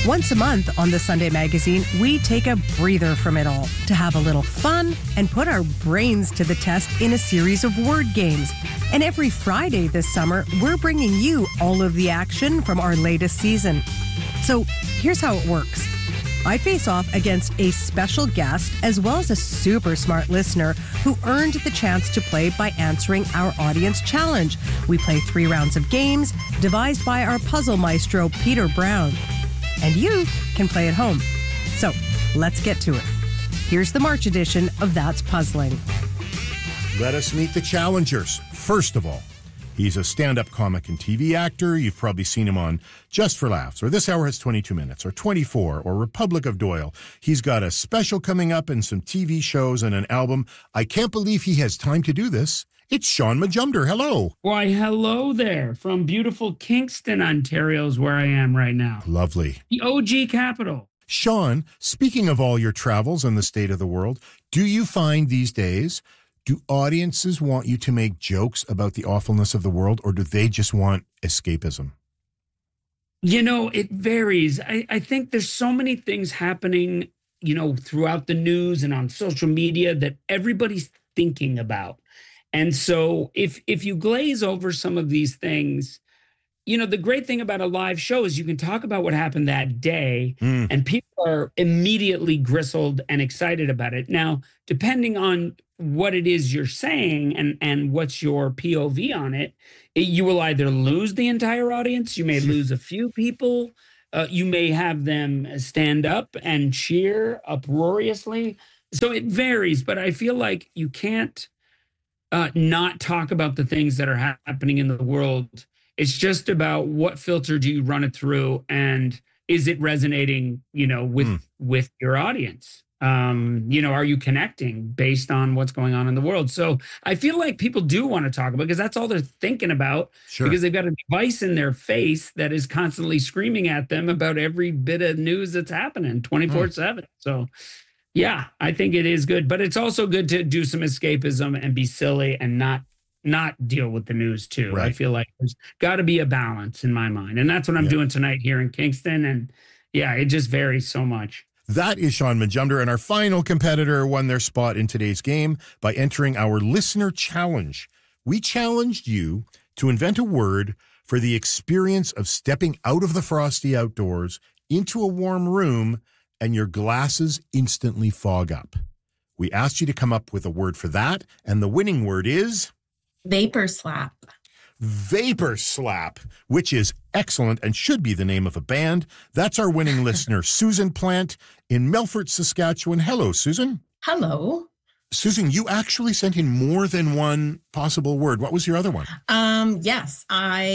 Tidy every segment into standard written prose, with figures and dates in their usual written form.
Once a month on the Sunday Magazine, we take a breather from it all to have a little fun and put our brains to the test in a series of word games. And every Friday this summer, we're bringing you all of the action from our latest season. So here's how it works. I face off against a special guest as well as a super smart listener who earned the chance to play by answering our audience challenge. We play 3 rounds of games devised by our puzzle maestro, Peter Brown. And you can play at home. So let's get to it. Here's the March edition of That's Puzzling. Let us meet the challengers. First of all, he's a stand-up comic and TV actor. You've probably seen him on Just for Laughs, or This Hour Has 22 Minutes, or 24, or Republic of Doyle. He's got a special coming up and some TV shows and an album. I can't believe he has time to do this. It's Sean Majumder. Hello. Why, hello there. From beautiful Kingston, Ontario is where I am right now. Lovely. The OG capital. Sean, speaking of all your travels and the state of the world, do you find these days, do audiences want you to make jokes about the awfulness of the world, or do they just want escapism? You know, it varies. I think there's so many things happening, throughout the news and on social media that everybody's thinking about. And so if you glaze over some of these things, the great thing about a live show is you can talk about what happened that day and people are immediately gristled and excited about it. Now, depending on what it is you're saying and what's your POV on it, you will either lose the entire audience, you may lose a few people, you may have them stand up and cheer uproariously. So it varies, but I feel like you can't not talk about the things that are happening in the world. It's just about what filter do you run it through, and is it resonating, with your audience? Are you connecting based on what's going on in the world? So I feel like people do want to talk about, because that's all they're thinking about, because they've got a device in their face that is constantly screaming at them about every bit of news that's happening 24/7. So yeah, I think it is good, but it's also good to do some escapism and be silly and not deal with the news too. Right. I feel like there's got to be a balance in my mind. And that's what I'm doing tonight here in Kingston. And yeah, it just varies so much. That is Sean Majumder, and our final competitor won their spot in today's game by entering our listener challenge. We challenged you to invent a word for the experience of stepping out of the frosty outdoors into a warm room and your glasses instantly fog up. We asked you to come up with a word for that, and the winning word is... Vapor slap. Vapor slap, which is excellent and should be the name of a band. That's our winning listener, Susan Plant in Melfort, Saskatchewan. Hello, Susan. Hello. Susan, you actually sent in more than one possible word. What was your other one? Yes,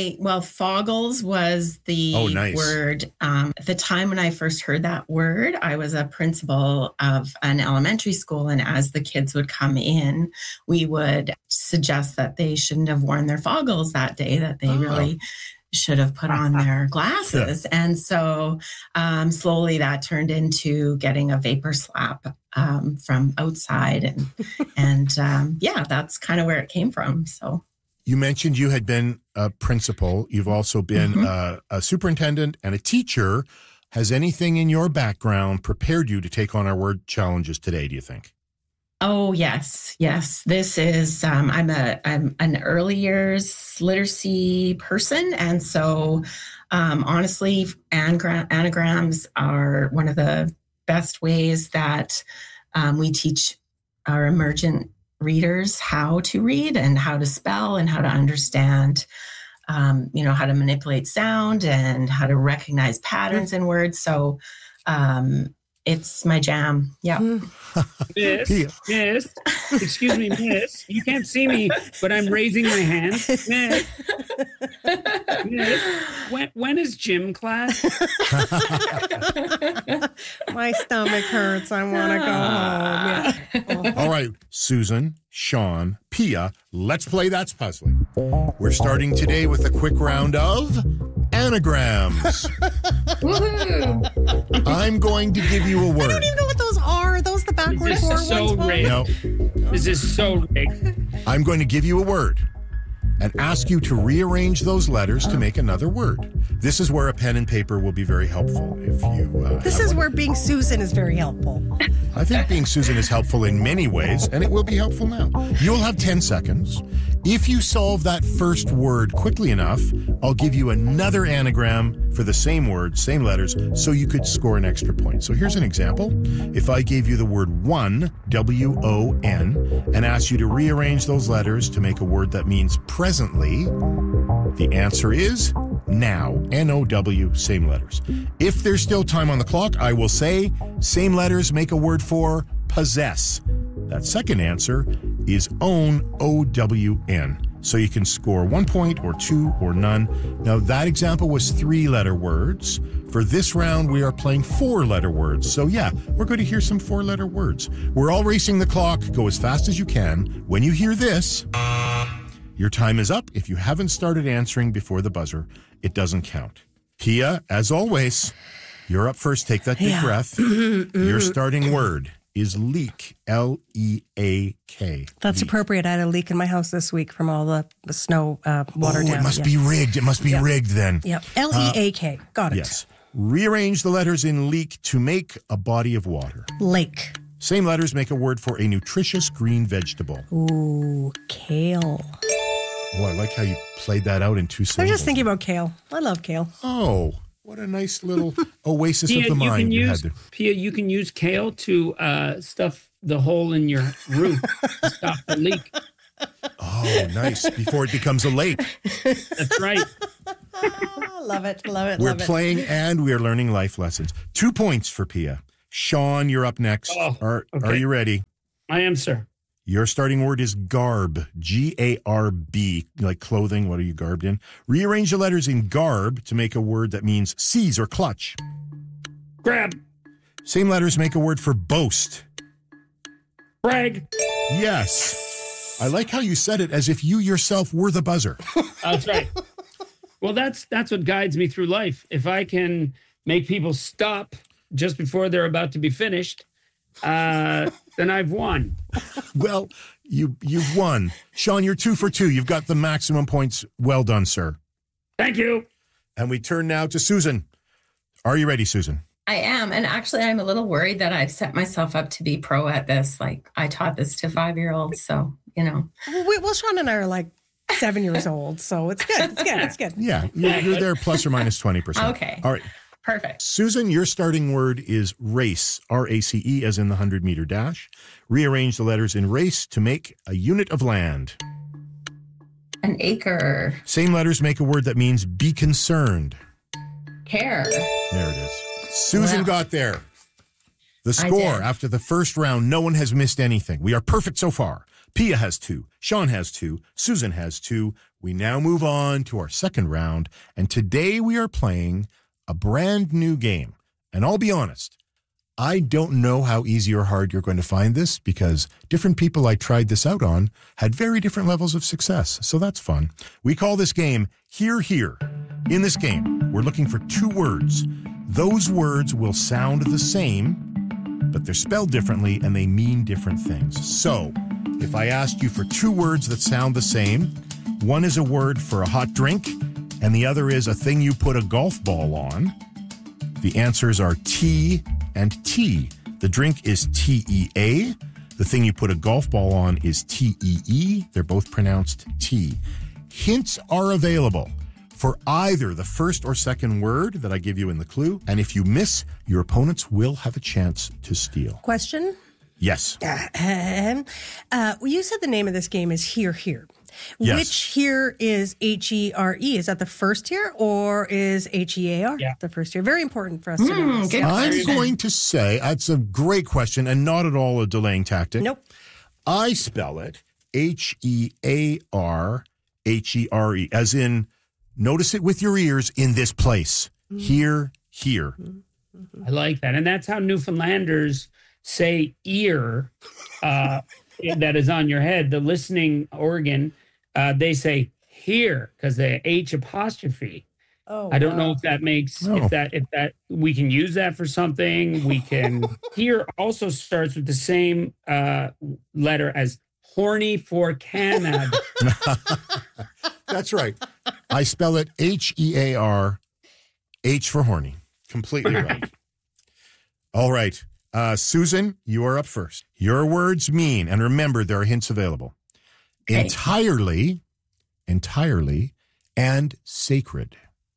foggles was the word. At the time when I first heard that word, I was a principal of an elementary school. And as the kids would come in, we would suggest that they shouldn't have worn their foggles that day, that they really should have put on their glasses. Yeah. And so slowly that turned into getting a vapor slap from outside. And that's kind of where it came from. So you mentioned you had been a principal. You've also been a superintendent and a teacher. Has anything in your background prepared you to take on our word challenges today, do you think? Oh, yes. This is, I'm an early years literacy person. And so, honestly, anagrams are one of the best ways that we teach our emergent readers how to read and how to spell and how to understand, how to manipulate sound and how to recognize patterns in words. So, it's my jam. Yeah. Miss, excuse me, miss. You can't see me, but I'm raising my hand. Miss, when is gym class? My stomach hurts. I want to go home. Yeah. All right, Susan, Sean, Pia, let's play That's Puzzling. We're starting today with a quick round of anagrams. Woohoo! I'm going to give you a word. I don't even know what those are. Are those the backwards This is so rigged. No. This is so rigged. I'm going to give you a word and ask you to rearrange those letters to make another word. This is where a pen and paper will be very helpful. If you, this is where being Susan is very helpful. I think being Susan is helpful in many ways, and it will be helpful now. You'll have 10 seconds. If you solve that first word quickly enough, I'll give you another anagram for the same word, same letters, so you could score an extra point. So here's an example. If I gave you the word won, W-O-N, and asked you to rearrange those letters to make a word that means presently, the answer is now, N-O-W, same letters. If there's still time on the clock, I will say same letters make a word for possess. That second answer is own, O-W-N. So you can score 1 point or 2 or none. Now that example was 3-letter words. For this round, we are playing 4-letter words. So yeah, we're going to hear some 4-letter words. We're all racing the clock. Go as fast as you can. When you hear this, your time is up. If you haven't started answering before the buzzer, it doesn't count. Pia, as always, you're up first. Take that deep breath. Your starting word is leak, L-E-A-K. That's leak. Appropriate. I had a leak in my house this week from all the snow water down. It must be rigged. It must be rigged then. Yep. L-E-A-K. Got it. Yes. Rearrange the letters in leak to make a body of water. Lake. Same letters make a word for a nutritious green vegetable. Ooh, kale. Oh, I like how you played that out in 2 syllables. I was just thinking about kale. I love kale. Oh, what a nice little oasis of the mind you had there. Pia, you can use kale to stuff the hole in your roof to stop the leak. Oh, nice. Before it becomes a lake. That's right. Love it. Love it. We're playing and we are learning life lessons. 2 points for Pia. Sean, you're up next. Are you ready? I am, sir. Your starting word is garb, G-A-R-B, like clothing. What are you garbed in? Rearrange the letters in garb to make a word that means seize or clutch. Grab. Same letters make a word for boast. Brag. Yes. I like how you said it as if you yourself were the buzzer. That's right. Well, that's what guides me through life. If I can make people stop just before they're about to be finished, then I've won. Well, you've won. Sean, you're 2 for 2. You've got the maximum points. Well done, sir. Thank you. And we turn now to Susan. Are you ready, Susan? I am. And actually, I'm a little worried that I've set myself up to be pro at this. Like, I taught this to 5-year-olds. So, you know. Well, Sean and I are like 7 years old. So it's good. It's good. Yeah. You're there plus or minus 20%. Okay. All right. Perfect. Susan, your starting word is race, R-A-C-E, as in the 100-meter dash. Rearrange the letters in race to make a unit of land. An acre. Same letters make a word that means be concerned. Care. There it is. Susan got there. The score after the first round, no one has missed anything. We are perfect so far. Pia has 2. Sean has 2. Susan has 2. We now move on to our second round. And today we are playing a brand new game. And I'll be honest, I don't know how easy or hard you're going to find this because different people I tried this out on had very different levels of success. So that's fun. We call this game Hear Hear. In this game, we're looking for 2 words. Those words will sound the same, but they're spelled differently and they mean different things. So if I asked you for 2 words that sound the same, one is a word for a hot drink, and the other is a thing you put a golf ball on. The answers are tea and tea. The drink is T-E-A. The thing you put a golf ball on is T-E-E. They're both pronounced tea. Hints are available for either the first or second word that I give you in the clue. And if you miss, your opponents will have a chance to steal. Question? Yes. You said the name of this game is Hear Hear. Yes. Which here is H-E-R-E? Is that the first here or is H-E-A-R the first here? Very important for us to know. I'm going to say, that's a great question and not at all a delaying tactic. Nope. I spell it H-E-A-R-H-E-R-E, as in, notice it with your ears in this place. Hear, hear. I like that. And that's how Newfoundlanders say ear that is on your head. The listening organ, they say here because the H apostrophe. I don't know if that makes if that we can use that for something. We can. Here also starts with the same letter as horny for Canada. That's right. I spell it H-E-A-R H for horny. Completely right. All right. Susan, you are up first. Your words mean, and remember, there are hints available. Okay. Entirely, and sacred.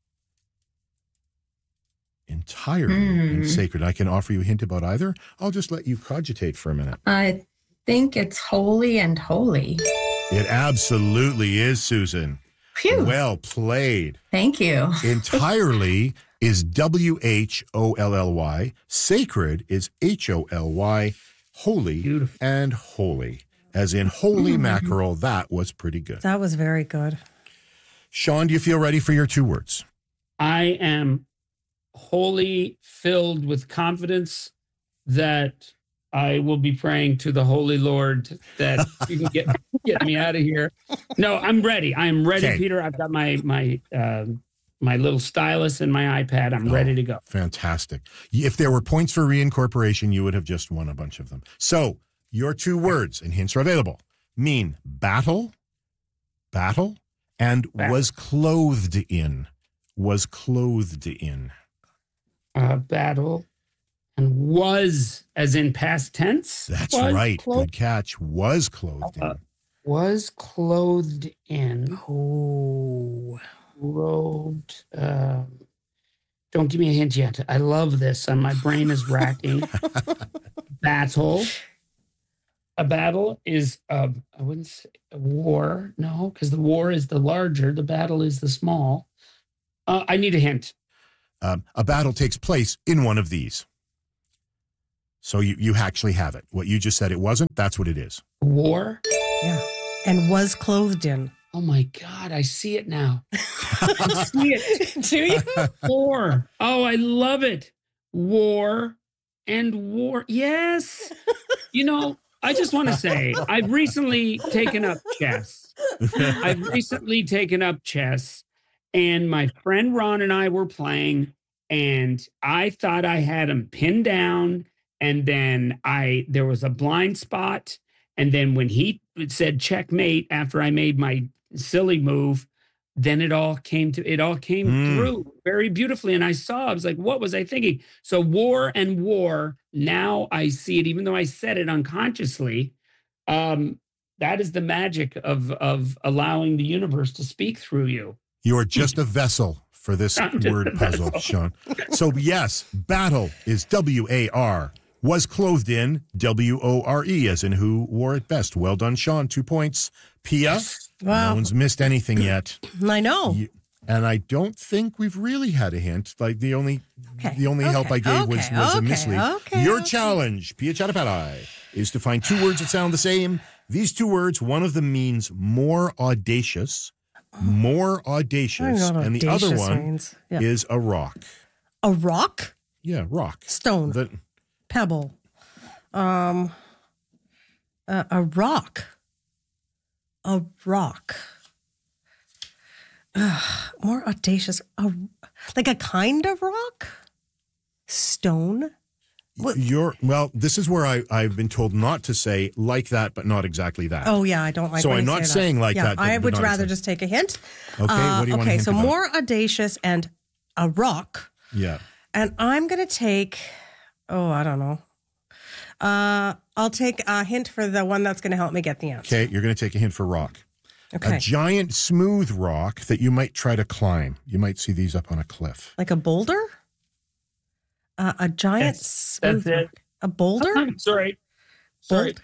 Entirely and sacred. I can offer you a hint about either. I'll just let you cogitate for a minute. I think it's holy and holy. It absolutely is, Susan. Phew. Well played. Thank you. Entirely is WHOLLY. Sacred is HOLY. Holy Beautiful. And holy. As in holy mackerel. That was pretty good. That was very good. Sean, do you feel ready for your 2 words? I am wholly filled with confidence that I will be praying to the Holy Lord that you can get me out of here. No, I'm ready. I am ready, okay. Peter. I've got my little stylus and my iPad. I'm ready to go. Fantastic. If there were points for reincorporation, you would have just won a bunch of them. So your 2 words, and hints are available, mean battle, and was clothed in. Was clothed in. Battle. And was, as in past tense? That's right. Good catch. Was clothed in. Was clothed in. Oh. Clothed. Don't give me a hint yet. I love this. My brain is racking. Battle. A battle is, I wouldn't say a war. No, because the war is the larger. The battle is the small. I need a hint. A battle takes place in one of these. So you actually have it. What you just said it wasn't, that's what it is. War? Yeah. And was clothed in. Oh my God, I see it now. I see it. Do you? War. Oh, I love it. War and war. Yes. You know, I just want to say, I've recently taken up chess. And my friend Ron and I were playing, and I thought I had him pinned down. And then there was a blind spot. And then when he said checkmate after I made my silly move, then it all came through very beautifully. And I was like, what was I thinking? So war and war, now I see it, even though I said it unconsciously. That is the magic of allowing the universe to speak through you. You are just a vessel for this word puzzle, Sean. So yes, battle is WAR. Was clothed in, WORE, as in who wore it best. Well done, Sean. 2 points. Pia, wow. No one's missed anything yet. I know. And I don't think we've really had a hint. Like the only help I gave was a mislead. Your challenge, Pia Chattopadhyay, is to find 2 words that sound the same. These 2 words, one of them means more audacious, and the other one is a rock. A rock? Yeah, rock. Stone. Pebble. A rock. More audacious. Like a kind of rock? Stone? This is where I've been told not to say like that, but not exactly that. Oh, yeah, I don't like So I'm not saying like that. I would rather just take a hint. Okay, what do you want to hint about? More audacious and a rock. Yeah. And I'm going to take... Oh, I don't know. I'll take a hint for the one that's going to help me get the answer. Okay, you're going to take a hint for rock. Okay. A giant smooth rock that you might try to climb. You might see these up on a cliff. Like a boulder? A giant smooth rock. A boulder? Sorry. What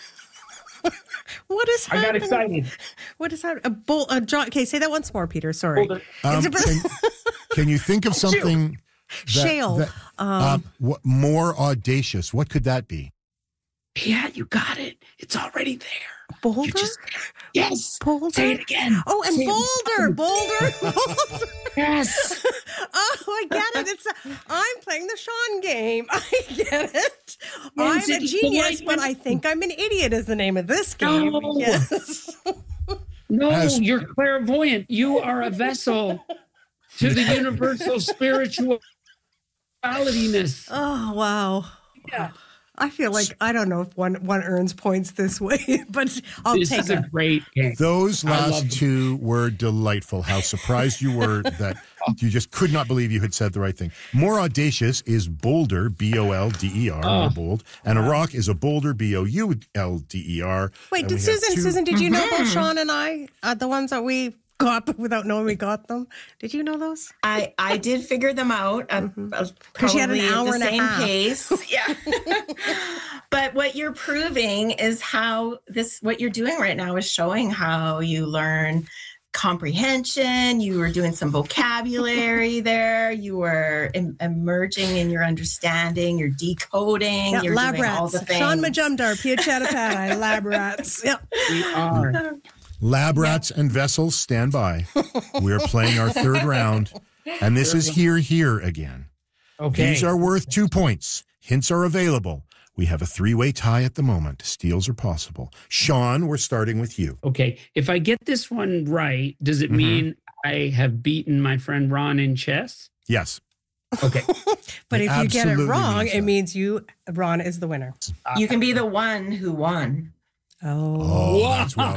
is happening? I got excited. What is happening? Okay, say that once more, Peter. Sorry. Can you think of something... Shale. What more audacious? What could that be? Yeah, you got it. It's already there. Boulder? Yes. Boulder? Say it again. Oh, and Boulder. Yes. Oh, I get it. I'm playing the Sean game. I get it. I'm a genius, but I think I'm an idiot is the name of this game. No. Yes. No, you're clairvoyant. You are a vessel to the universal spiritualness. Oh, wow. Yeah. I feel like I don't know if one earns points this way, but I'll take it. This is a great game. Those last two were delightful. How surprised you were that you just could not believe you had said the right thing. More audacious is bolder, B-O-L-D-E-R, more bold, and a rock is a boulder, B-O-U-L-D-E-R. Wait, Susan, did you know about Sean and I, the ones that we got but without knowing we got them? Did you know those? I did figure them out. Because you had an hour and a half. Pace. Yeah. But what you're proving is what you're doing right now is showing how you learn comprehension. You were doing some vocabulary there. You were emerging in your understanding. You're decoding. You're lab doing rats. all the things. Sean Majumdar, Pia Chattopadhyay, lab rats. Yep. We are. Lab rats and vessels, stand by. We're playing our third round, and this is here again. Okay. These are worth 2 points. Hints are available. We have a 3-way tie at the moment. Steals are possible. Sean, we're starting with you. Okay. If I get this one right, does it mean I have beaten my friend Ron in chess? Yes. Okay. But if you get it wrong, it means Ron is the winner. You can be the one who won. Oh, that's well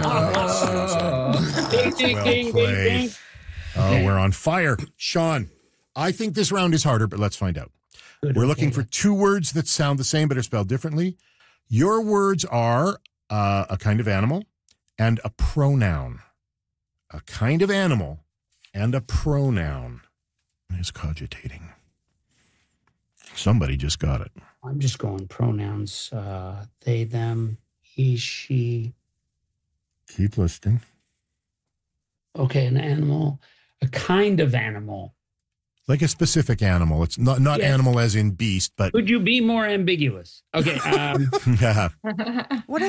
played. Oh, we're on fire. Sean, I think this round is harder, but let's find out. We're looking for 2 words that sound the same but are spelled differently. Your words are a kind of animal and a pronoun. A kind of animal and a pronoun. Is cogitating. Somebody just got it. I'm just going pronouns. They, them, he, she. Keep listening. Okay, an animal. A kind of animal. Like a specific animal. It's not yes. Animal as in beast, but... Could you be more ambiguous? Okay. Yeah. What